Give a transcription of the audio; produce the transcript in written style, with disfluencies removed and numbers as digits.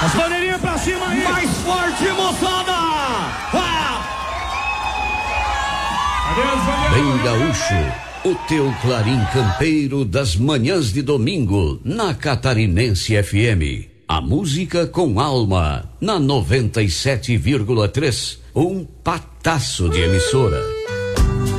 As bandeirinhas pra cima aí. Mais forte, moçada. Bem gaúcho, o teu clarim campeiro das manhãs de domingo, na Catarinense FM. A música com alma, na 97,3. Um pataço de emissora.